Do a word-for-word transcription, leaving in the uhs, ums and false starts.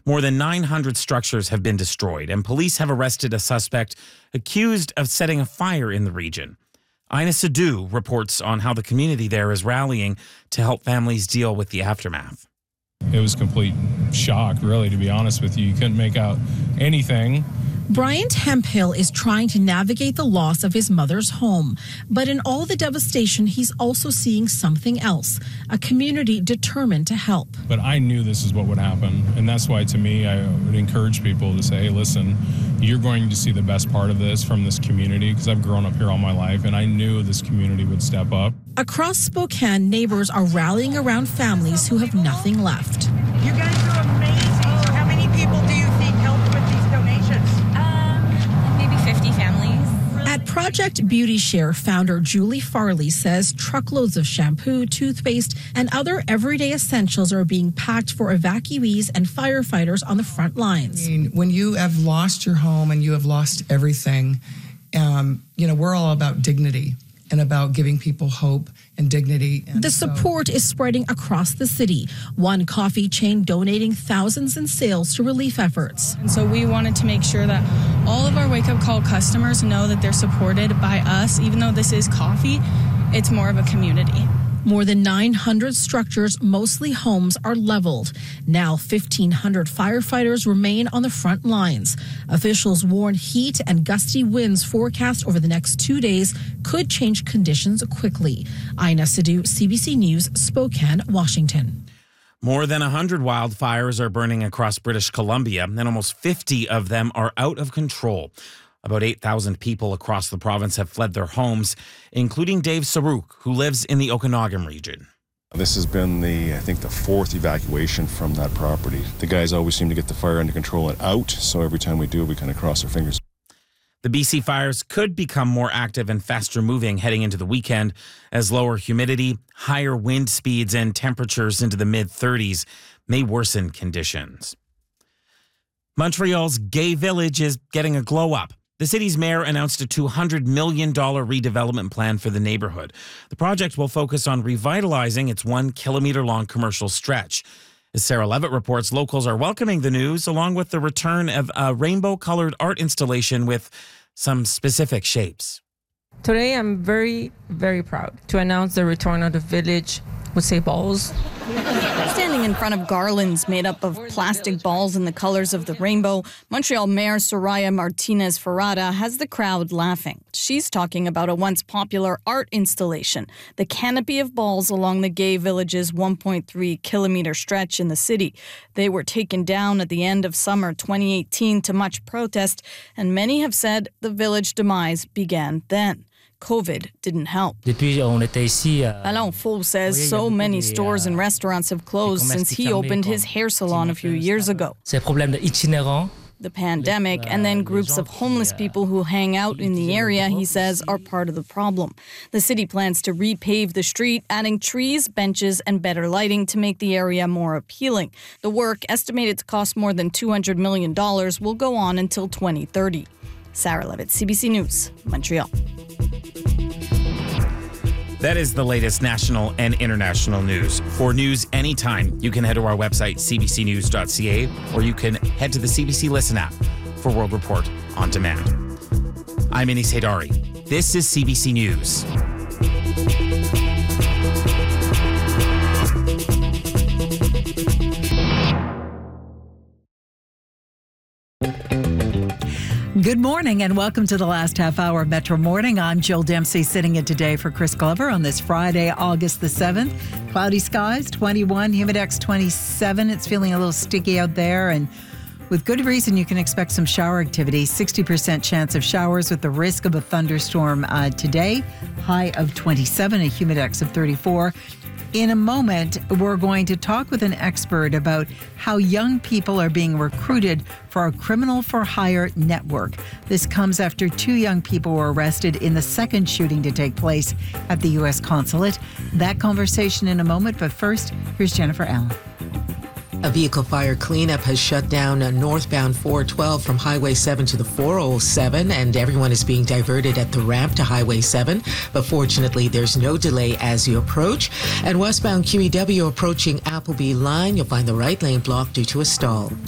More than nine hundred structures have been destroyed, and police have arrested a suspect accused of setting a fire in the region. Ina Sadu reports on how the community there is rallying to help families deal with the aftermath. It was complete shock, really, to be honest with you. You couldn't make out anything. Bryant Hemphill is trying to navigate the loss of his mother's home. But in all the devastation, he's also seeing something else, a community determined to help. But I knew this is what would happen. And that's why, to me, I would encourage people to say, hey, listen, you're going to see the best part of this from this community, because I've grown up here all my life, and I knew this community would step up. Across Spokane, neighbors are rallying around families who have nothing left. You guys are amazing. So how many people do you think helped with these donations? At Project Beauty Share, founder Julie Farley says truckloads of shampoo, toothpaste, and other everyday essentials are being packed for evacuees and firefighters on the front lines. I mean, when you have lost your home and you have lost everything, um, you know, we're all about dignity and about giving people hope and dignity. And the so- support is spreading across the city. One coffee chain donating thousands in sales to relief efforts. And so we wanted to make sure that all of our Wake Up Call customers know that they're supported by us. Even though this is coffee, it's more of a community. More than nine hundred structures, mostly homes, are leveled. Now fifteen hundred firefighters remain on the front lines. Officials warn heat and gusty winds forecast over the next two days could change conditions quickly. Ina Sadu, C B C News, Spokane, Washington. More than one hundred wildfires are burning across British Columbia, and almost fifty of them are out of control. About eight thousand people across the province have fled their homes, including Dave Saruk, who lives in the Okanagan region. This has been the, I think, the fourth evacuation from that property. The guys always seem to get the fire under control and out, so every time we do, we kind of cross our fingers. The B C fires could become more active and faster moving heading into the weekend as lower humidity, higher wind speeds, and temperatures into the mid thirties may worsen conditions. Montreal's Gay Village is getting a glow up. The city's mayor announced a two hundred million dollars redevelopment plan for the neighborhood. The project will focus on revitalizing its one kilometer long commercial stretch. As Sarah Levitt reports, locals are welcoming the news, along with the return of a rainbow-colored art installation with some specific shapes. Today, I'm very, very proud to announce the return of the village with say balls. Standing in front of garlands made up of plastic balls in the colors of the rainbow, Montreal Mayor Soraya Martinez Ferrada has the crowd laughing. She's talking about a once popular art installation, the canopy of balls along the Gay Village's one point three kilometer stretch in the city. They were taken down at the end of summer twenty eighteen to much protest, and many have said the village demise began then. COVID didn't help. Alain Faux says so many stores and restaurants have closed since he opened his hair salon a few years ago. The pandemic and then groups of homeless people who hang out in the area, he says, are part of the problem. The city plans to repave the street, adding trees, benches, and better lighting to make the area more appealing. The work, estimated to cost more than two hundred million dollars, will go on until twenty thirty. Sarah Levitt, C B C News, Montreal. That is the latest national and international news. For news anytime, you can head to our website, c b c news dot c a, or you can head to the C B C Listen app for World Report on demand. I'm Anis Haydari. This is C B C News. Good morning and welcome to the last half hour of Metro Morning. I'm Jill Dempsey sitting in today for Chris Glover on this Friday, August the seventh. Cloudy skies, twenty-one, humidex twenty-seven. It's feeling a little sticky out there, and with good reason you can expect some shower activity. sixty percent chance of showers with the risk of a thunderstorm uh, today. High of twenty-seven, a humidex of thirty-four. In a moment, we're going to talk with an expert about how young people are being recruited for a criminal for hire network. This comes after two young people were arrested in the second shooting to take place at the U S consulate. That conversation in a moment, but first, here's Jennifer Allen. A vehicle fire cleanup has shut down a northbound four twelve from Highway seven to the four oh seven, and everyone is being diverted at the ramp to Highway seven. But fortunately, there's no delay as you approach. And westbound Q E W approaching Appleby Line, you'll find the right lane blocked due to a stall.